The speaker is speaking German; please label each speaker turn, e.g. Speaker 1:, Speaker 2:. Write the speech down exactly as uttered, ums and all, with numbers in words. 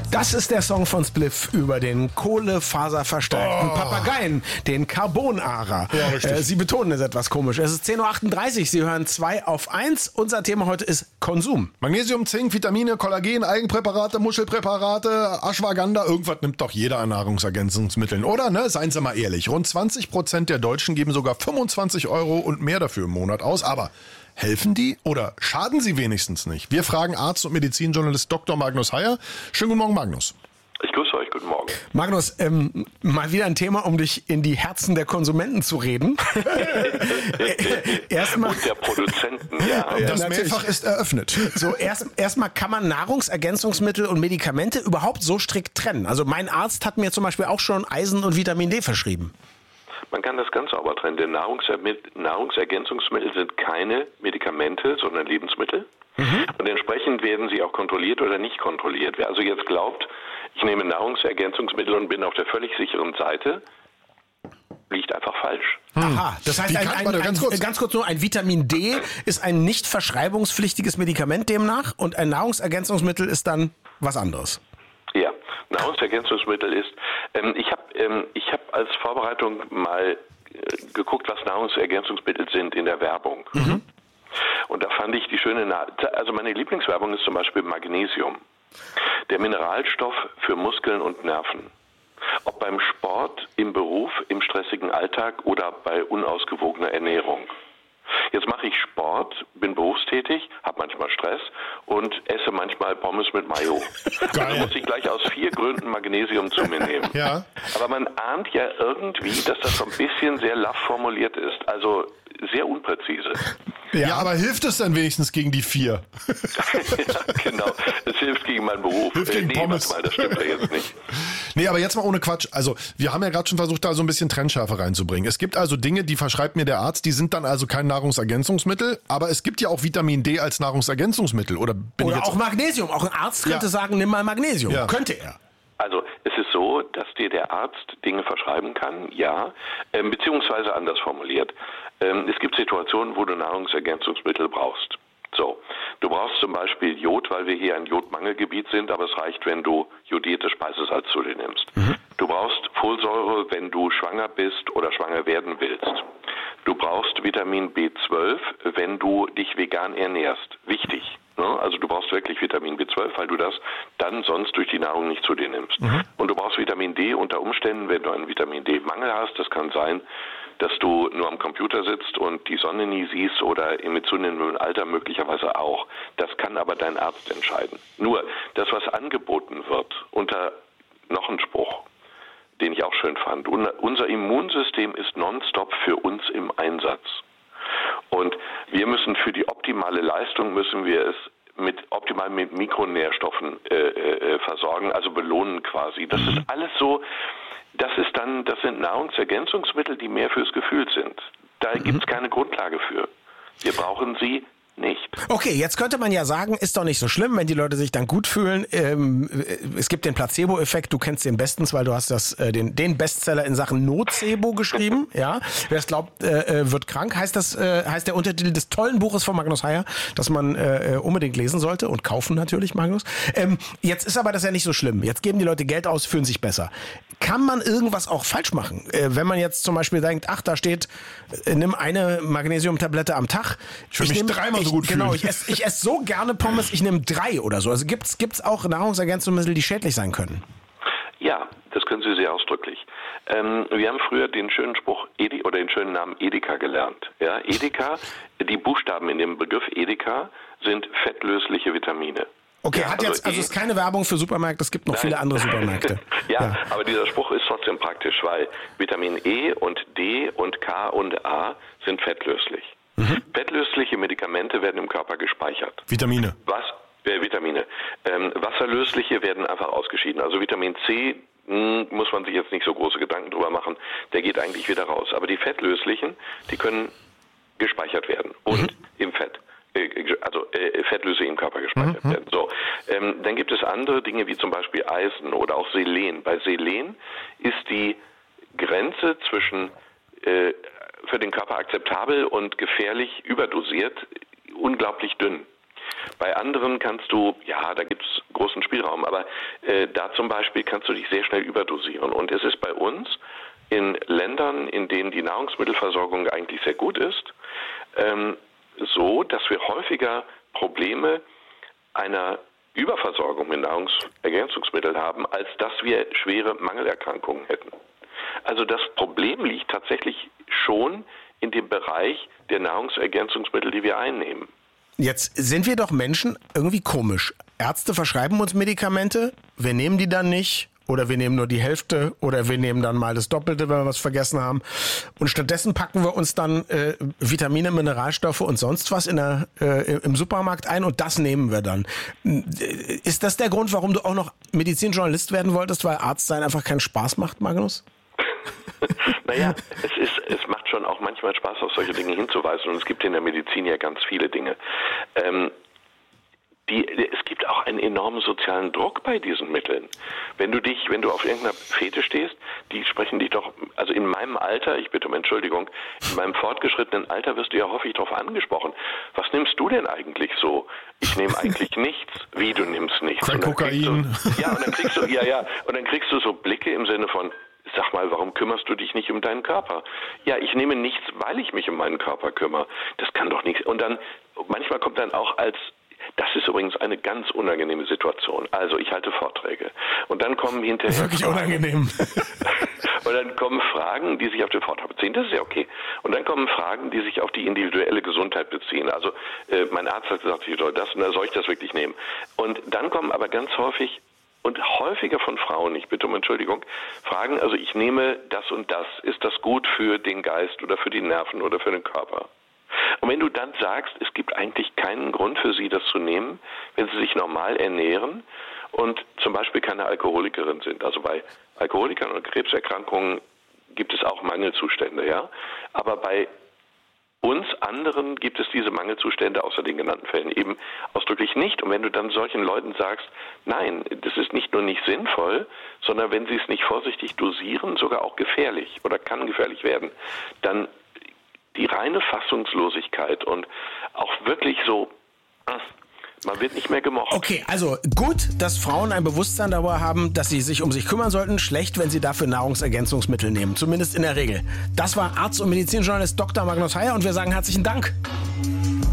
Speaker 1: Das ist der Song von Spliff über den kohlefaserverstärkten
Speaker 2: Oh.
Speaker 1: Papageien, den Carbonara.
Speaker 2: Ja, richtig.
Speaker 1: Äh, Sie betonen es etwas komisch. Es ist zehn Uhr achtunddreißig, Sie hören zwei auf eins. Unser Thema heute ist Konsum.
Speaker 2: Magnesium, Zink, Vitamine, Kollagen, Eigenpräparate, Muschelpräparate, Ashwagandha, irgendwas nimmt doch jeder an Nahrungsergänzungsmitteln, oder? Ne? Seien Sie mal ehrlich. Rund zwanzig Prozent der Deutschen geben sogar fünfundzwanzig Euro und mehr dafür im Monat aus. Aber helfen die oder schaden sie wenigstens nicht? Wir fragen Arzt und Medizinjournalist Doktor Magnus Heyer. Schönen guten Morgen, Magnus.
Speaker 3: Ich grüße euch, guten Morgen.
Speaker 1: Magnus, ähm, mal wieder ein Thema, um dich in die Herzen der Konsumenten zu reden. Erstmal.
Speaker 3: Und der Produzenten, ja.
Speaker 1: Ja,
Speaker 2: Das
Speaker 1: natürlich.
Speaker 2: Mehrfach ist eröffnet.
Speaker 1: So, erst erstmal kann man Nahrungsergänzungsmittel und Medikamente überhaupt so strikt trennen. Also mein Arzt hat mir zum Beispiel auch schon Eisen und Vitamin D verschrieben.
Speaker 3: Man kann das ganz sauber trennen, denn Nahrungser Nahrungsergänzungsmittel sind keine Medikamente, sondern Lebensmittel. Mhm. Und entsprechend werden sie auch kontrolliert oder nicht kontrolliert. Wer also jetzt glaubt, ich nehme Nahrungsergänzungsmittel und bin auf der völlig sicheren Seite, liegt einfach falsch.
Speaker 1: Aha, das heißt,
Speaker 2: Wie
Speaker 1: ein,
Speaker 2: kann-
Speaker 1: ein,
Speaker 2: warte,
Speaker 1: ein,
Speaker 2: ganz kurz.
Speaker 1: ganz kurz nur, ein Vitamin D ist ein nicht verschreibungspflichtiges Medikament demnach und ein Nahrungsergänzungsmittel ist dann was anderes.
Speaker 3: Ja, Nahrungsergänzungsmittel ist, ähm, ich habe ähm, ich hab als Vorbereitung mal äh, geguckt, was Nahrungsergänzungsmittel sind in der Werbung. Mhm. Und da fand ich die schöne, Na- also meine Lieblingswerbung ist zum Beispiel Magnesium. Der Mineralstoff für Muskeln und Nerven. Ob beim Sport, im Beruf, im stressigen Alltag oder bei unausgewogener Ernährung. Jetzt mache ich Sport, bin berufstätig, habe manchmal Stress und esse manchmal Pommes mit Mayo.
Speaker 2: Geil.
Speaker 3: Also muss ich gleich aus vier Gründen Magnesium zu mir nehmen.
Speaker 2: Ja.
Speaker 3: Aber man ahnt ja irgendwie, dass das so ein bisschen sehr laff formuliert ist. Also sehr unpräzise.
Speaker 2: Ja. aber hilft es dann wenigstens gegen die vier?
Speaker 3: Ja, genau. Es hilft gegen meinen Beruf.
Speaker 2: Hilft gegen
Speaker 3: nee,
Speaker 2: Pommes.
Speaker 3: warte mal, das stimmt ja jetzt nicht.
Speaker 2: Nee, aber jetzt mal ohne Quatsch. Also, wir haben ja gerade schon versucht, da so ein bisschen Trennschärfe reinzubringen. Es gibt also Dinge, die verschreibt mir der Arzt, die sind dann also kein Nahrungsergänzungsmittel, aber es gibt ja auch Vitamin D als Nahrungsergänzungsmittel. Oder bin
Speaker 1: Oder
Speaker 2: ich jetzt
Speaker 1: auch Magnesium. Auch ein Arzt könnte
Speaker 2: Ja.
Speaker 1: sagen, nimm mal Magnesium.
Speaker 2: Ja.
Speaker 1: Könnte er.
Speaker 3: Also es ist so, dass dir der Arzt Dinge verschreiben kann, ja, ähm, beziehungsweise anders formuliert. Ähm, es gibt Situationen, wo du Nahrungsergänzungsmittel brauchst. So, du brauchst zum Beispiel Jod, weil wir hier ein Jodmangelgebiet sind, aber es reicht, wenn du jodiertes Speisesalz zu dir nimmst. Mhm. Du brauchst Folsäure, wenn du schwanger bist oder schwanger werden willst. Du brauchst Vitamin B zwölf, wenn du dich vegan ernährst. Wichtig. Ne? Also du brauchst wirklich Vitamin B zwölf, weil du das dann sonst durch die Nahrung nicht zu dir nimmst. Mhm. Und du brauchst Vitamin D unter Umständen, wenn du einen Vitamin D-Mangel hast. Das kann sein, dass du nur am Computer sitzt und die Sonne nie siehst oder im zunehmenden Alter möglicherweise auch. Das kann aber dein Arzt entscheiden. Nur, das, was angeboten wird, unter noch ein Spruch, den ich auch schön fand. Unser Immunsystem ist nonstop für uns im Einsatz. Und wir müssen für die optimale Leistung, müssen wir es mit optimal mit Mikronährstoffen äh, äh, versorgen, also belohnen quasi. Das ist alles so, das ist dann, das sind Nahrungsergänzungsmittel, die mehr fürs Gefühl sind. Da mhm. gibt es keine Grundlage für. Wir brauchen sie nicht.
Speaker 1: Okay, jetzt könnte man ja sagen, ist doch nicht so schlimm, wenn die Leute sich dann gut fühlen. Ähm, es gibt den Placebo-Effekt, du kennst den bestens, weil du hast das, äh, den, den Bestseller in Sachen Nocebo geschrieben. Ja, wer es glaubt, äh, wird krank, heißt das, äh, heißt der Untertitel des tollen Buches von Magnus Heyer, das man äh, unbedingt lesen sollte und kaufen natürlich, Magnus. Ähm, jetzt ist aber das ja nicht so schlimm. Jetzt geben die Leute Geld aus, fühlen sich besser. Kann man irgendwas auch falsch machen? Äh, wenn man jetzt zum Beispiel denkt, ach, da steht, äh, nimm eine Magnesiumtablette am Tag.
Speaker 2: Ich will mich
Speaker 1: nehm,
Speaker 2: dreimal so
Speaker 1: ich,
Speaker 2: gut
Speaker 1: Genau,
Speaker 2: fühlen.
Speaker 1: ich esse ich ess so gerne Pommes, ich nehme drei oder so. Also gibt's gibt's auch Nahrungsergänzungsmittel, die schädlich sein können?
Speaker 3: Ja, das können Sie sehr ausdrücklich. Ähm, wir haben früher den schönen Spruch Edi oder den schönen Namen Edeka gelernt. Ja, Edeka, die Buchstaben in dem Begriff Edeka sind fettlösliche Vitamine.
Speaker 1: Okay,
Speaker 3: Ja,
Speaker 1: hat jetzt, also
Speaker 3: E-
Speaker 1: ist keine Werbung für Supermärkte, es gibt noch
Speaker 3: Nein.
Speaker 1: viele andere Supermärkte.
Speaker 3: ja,
Speaker 1: Ja.
Speaker 3: aber dieser Spruch ist trotzdem praktisch, weil Vitamin E und D und K und A sind fettlöslich. Mhm. Fettlösliche Medikamente werden im Körper gespeichert.
Speaker 2: Vitamine.
Speaker 3: Was? Äh, Vitamine. Ähm, wasserlösliche werden einfach ausgeschieden. Also Vitamin C mh, muss man sich jetzt nicht so große Gedanken drüber machen. Der geht eigentlich wieder raus. Aber die fettlöslichen, die können gespeichert werden. Und mhm. im Fett. Also äh, Fettlöse im Körper gespeichert mhm. werden. So, ähm, dann gibt es andere Dinge wie zum Beispiel Eisen oder auch Selen. Bei Selen ist die Grenze zwischen äh, für den Körper akzeptabel und gefährlich überdosiert unglaublich dünn. Bei anderen kannst du, ja, da gibt es großen Spielraum, aber äh, da zum Beispiel kannst du dich sehr schnell überdosieren. Und es ist bei uns in Ländern, in denen die Nahrungsmittelversorgung eigentlich sehr gut ist, ähm, so, dass wir häufiger Probleme einer Überversorgung mit Nahrungsergänzungsmitteln haben, als dass wir schwere Mangelerkrankungen hätten. Also das Problem liegt tatsächlich schon in dem Bereich der Nahrungsergänzungsmittel, die wir einnehmen.
Speaker 1: Jetzt sind wir doch Menschen irgendwie komisch. Ärzte verschreiben uns Medikamente, wir nehmen die dann nicht oder wir nehmen nur die Hälfte oder wir nehmen dann mal das Doppelte, wenn wir was vergessen haben. Und stattdessen packen wir uns dann äh, Vitamine, Mineralstoffe und sonst was in der, äh, im Supermarkt ein und das nehmen wir dann. Ist das der Grund, warum du auch noch Medizinjournalist werden wolltest, weil Arzt sein einfach keinen Spaß macht, Magnus?
Speaker 3: Naja, es ist, es macht schon auch manchmal Spaß, auf solche Dinge hinzuweisen und es gibt in der Medizin ja ganz viele Dinge. Ähm, Die, es gibt auch einen enormen sozialen Druck bei diesen Mitteln. Wenn du dich, wenn du auf irgendeiner Fete stehst, die sprechen dich doch, also in meinem Alter, ich bitte um Entschuldigung, in meinem fortgeschrittenen Alter wirst du ja häufig darauf angesprochen. Was nimmst du denn eigentlich so? Ich nehme eigentlich nichts. Wie, du nimmst nichts?
Speaker 2: Kein Kokain.
Speaker 3: Du, ja, und dann kriegst du, ja, ja, und dann kriegst du so Blicke im Sinne von, sag mal, warum kümmerst du dich nicht um deinen Körper? Ja, ich nehme nichts, weil ich mich um meinen Körper kümmere. Das kann doch nichts. Und dann, manchmal kommt dann auch als, das ist übrigens eine ganz unangenehme Situation. Also ich halte Vorträge und dann kommen hinterher
Speaker 1: Wirklich
Speaker 3: Fragen.
Speaker 1: Unangenehm.
Speaker 3: Und dann kommen Fragen, die sich auf den Vortrag beziehen. Das ist ja okay. Und dann kommen Fragen, die sich auf die individuelle Gesundheit beziehen. Also äh, mein Arzt hat gesagt, ich soll das, und dann soll ich das wirklich nehmen. Und dann kommen aber ganz häufig und häufiger von Frauen, ich bitte um Entschuldigung, Fragen, also ich nehme das und das. Ist das gut für den Geist oder für die Nerven oder für den Körper? Und wenn du dann sagst, es gibt eigentlich keinen Grund für sie, das zu nehmen, wenn sie sich normal ernähren und zum Beispiel keine Alkoholikerin sind. Also bei Alkoholikern und Krebserkrankungen gibt es auch Mangelzustände, ja. Aber bei uns anderen gibt es diese Mangelzustände außer den genannten Fällen eben ausdrücklich nicht. Und wenn du dann solchen Leuten sagst, nein, das ist nicht nur nicht sinnvoll, sondern wenn sie es nicht vorsichtig dosieren, sogar auch gefährlich oder kann gefährlich werden, dann die reine Fassungslosigkeit und auch wirklich so, man wird nicht mehr gemocht.
Speaker 1: Okay, also gut, dass Frauen ein Bewusstsein darüber haben, dass sie sich um sich kümmern sollten. Schlecht, wenn sie dafür Nahrungsergänzungsmittel nehmen. Zumindest in der Regel. Das war Arzt und Medizinjournalist Doktor Magnus Heyer und wir sagen herzlichen Dank.